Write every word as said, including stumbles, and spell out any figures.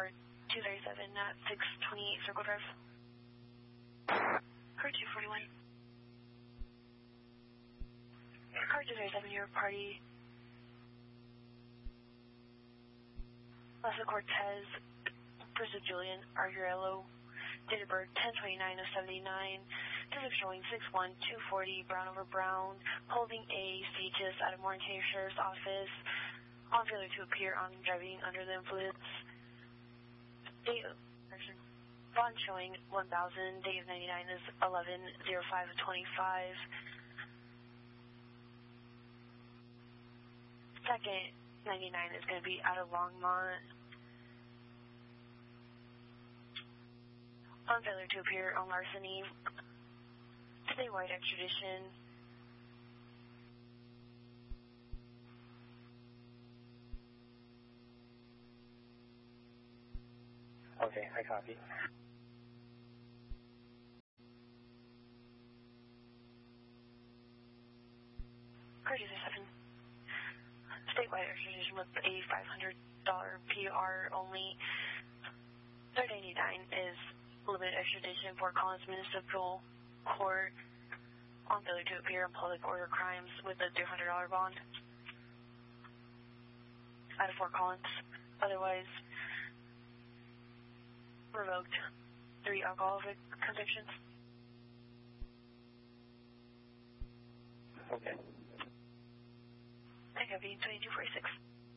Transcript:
car two thirty-seven at six twenty-eight Circle Drive. Car two forty-one. Car two thirty-seven, your party. Lasa Cortez, Pursuit Julian, Arguello, date of birth ten twenty-nine of seventy-nine, date of showing six one two forty, Brown over Brown, holding a Stages out of Warren County Sheriff's Office, on failure to appear on driving under the influence. Date of bond showing one thousand, date of ninety-nine is eleven oh five of twenty-five. Second ninety-nine is going to be out of Longmont. On failure to appear on larceny, statewide extradition. Okay, I copy. Car two thirty-seven. Statewide extradition with a five hundred dollar P R only. Third ninety-nine is limited extradition for Collins Municipal Court on failure to appear in public order crimes with a two hundred dollar bond out of Fort Collins. Otherwise, revoked. Three alcohol convictions. Okay. I copy twenty-two forty-six.